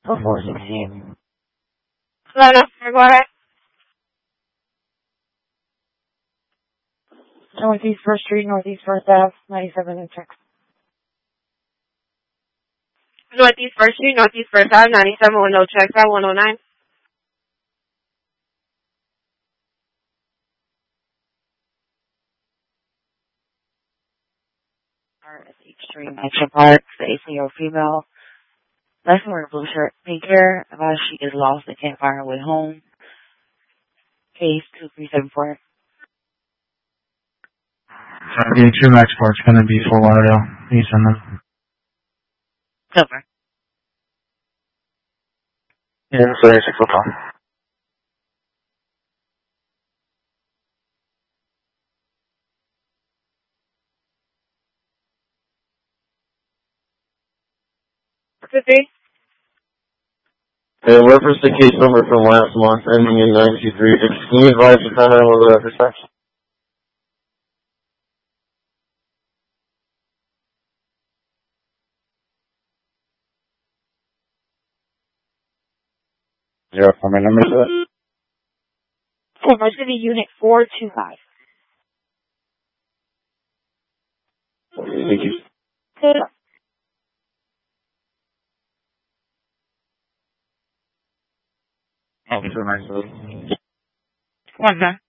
416. Hello, go ahead. Northeast 1st Street, Northeast 1st Ave, 97 and 6. Northeast 1st Street, Northeast 1st Ave, 97 with no checks at 109. Extreme Action Park, the 18-year-old female. Last wearing blue shirt, pink hair. About she is lost and can't find her way home. Case 2374. The Extreme Action Park's going to be Fort Lauderdale. Can you send them? Cover. Yeah, that's 36 o'clock. Hey, reference the case number from last month ending in 923. Can you advise the time and what the respects? Yeah, for my number to that? Culver City Unit 425. Thank you. Good. Oh, for my What's that?